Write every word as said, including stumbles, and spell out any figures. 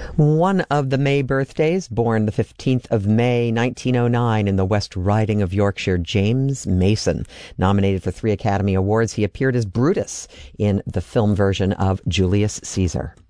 One of the May birthdays, born the fifteenth of May, nineteen oh nine in the West Riding of Yorkshire, James Mason. Nominated for three Academy Awards, he appeared as Brutus in the film version of Julius Caesar.